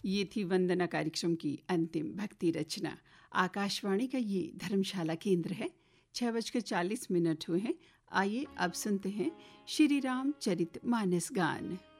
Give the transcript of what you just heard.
ये थी वंदना कार्यक्रम की अंतिम भक्ति रचना। आकाशवाणी का ये धर्मशाला केंद्र है। 6:40 हुए हैं। आइए अब सुनते हैं श्री राम चरित मानस गान।